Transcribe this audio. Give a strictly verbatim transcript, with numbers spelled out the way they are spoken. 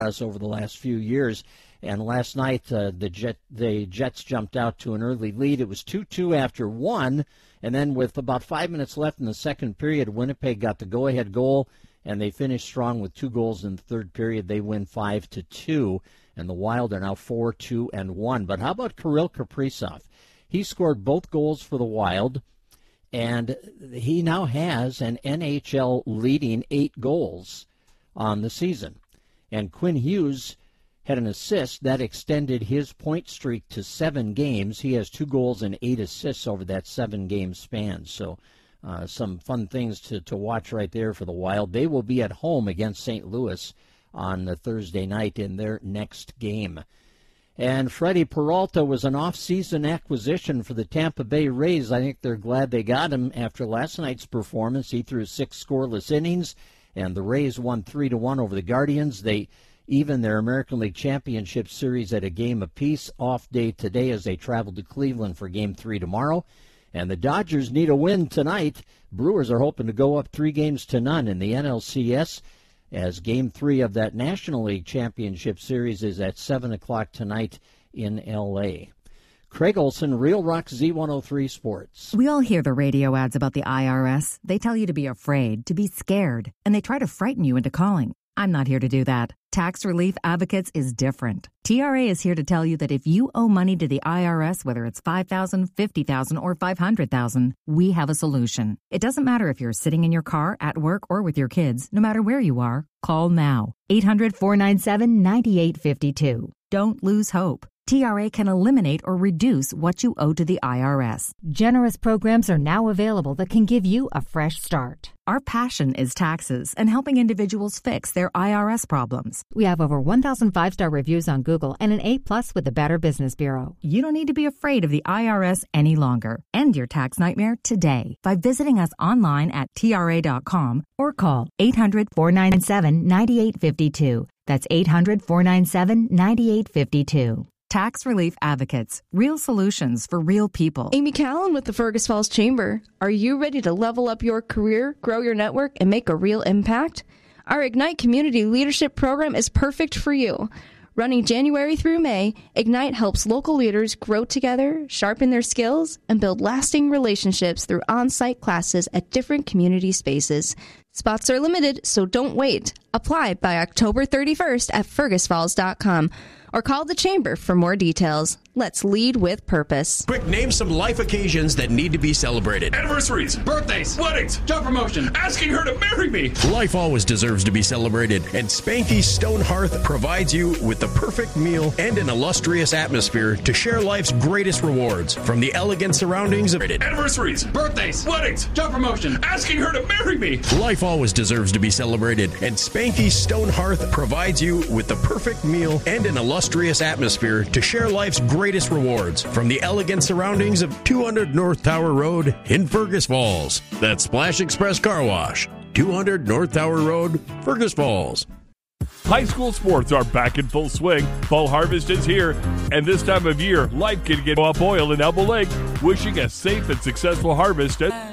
us over the last few years. And last night, uh, the Jet, the Jets jumped out to an early lead. It was two two after one, and then with about five minutes left in the second period, Winnipeg got the go-ahead goal, and they finished strong with two goals in the third period. They win five to two, and the Wild are now four two and one. But how about Kirill Kaprizov? He scored both goals for the Wild, and he now has an N H L leading eight goals on the season. And Quinn Hughes had an assist that extended his point streak to seven games. He has two goals and eight assists over that seven-game span. So uh, some fun things to, to watch right there for the Wild. They will be at home against Saint Louis on the Thursday night in their next game. And Freddie Peralta was an off-season acquisition for the Tampa Bay Rays. I think they're glad they got him after last night's performance. He threw six scoreless innings, and the Rays won three to one over the Guardians. They even their American League Championship Series at a game apiece. Off day today as they travel to Cleveland for Game three tomorrow. And the Dodgers need a win tonight. Brewers are hoping to go up three games to none in the N L C S as Game three of that National League Championship Series is at seven o'clock tonight in L A. Craig Olson, Real Rock Z one oh three Sports. We all hear the radio ads about the I R S. They tell you to be afraid, to be scared, and they try to frighten you into calling. I'm not here to do that. Tax Relief Advocates is different. T R A is here to tell you that if you owe money to the I R S, whether it's five thousand dollars, fifty thousand dollars, or five hundred thousand dollars, we have a solution. It doesn't matter if you're sitting in your car, at work, or with your kids. No matter where you are, call now. eight hundred, four nine seven, nine eight five two. Don't lose hope. T R A can eliminate or reduce what you owe to the I R S. Generous programs are now available that can give you a fresh start. Our passion is taxes and helping individuals fix their I R S problems. We have over one thousand five-star reviews on Google and an A plus with the Better Business Bureau. You don't need to be afraid of the I R S any longer. End your tax nightmare today by visiting us online at T R A dot com or call eight hundred, four nine seven, nine eight five two. That's eight hundred, four nine seven, nine eight five two. Tax Relief Advocates. Real solutions for real people. Amy Callan with the Fergus Falls Chamber. Are you ready to level up your career, grow your network, and make a real impact? Our Ignite Community Leadership Program is perfect for you. Running January through May, Ignite helps local leaders grow together, sharpen their skills, and build lasting relationships through on-site classes at different community spaces. Spots are limited, so don't wait. Apply by October thirty-first at fergus falls dot com or call the Chamber for more details. Let's lead with purpose. Quick, name some life occasions that need to be celebrated. Anniversaries, birthdays, weddings, job promotion, asking her to marry me. Life always deserves to be celebrated, and Spanky's Stone Hearth provides you with the perfect meal and an illustrious atmosphere to share life's greatest rewards. From the elegant surroundings of anniversaries, birthdays, weddings, job promotion, asking her to marry me. Life always deserves to be celebrated, and Spanky's Stone Hearth provides you with the perfect meal and an illustrious atmosphere to share life's greatest rewards. From the elegant surroundings of two hundred North Tower Road in Fergus Falls. That's Splash Express Car Wash, two hundred North Tower Road, Fergus Falls. High school sports are back in full swing. Fall harvest is here, and this time of year, life can get up oil in Elbow Lake. Wishing a safe and successful harvest.